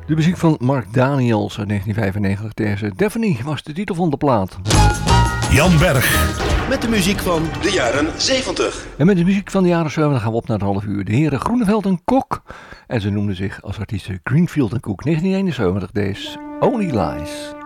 De muziek van Mark Daniels uit 1995. Deze Daphne was de titel van de plaat. Jan Berg. Met de muziek van de jaren 70. En met de muziek van de jaren 70 gaan we op naar het half uur. De heren Groeneveld en Kok. En ze noemden zich als artiesten Greenfield en Cook. 1971, deze Only Lies.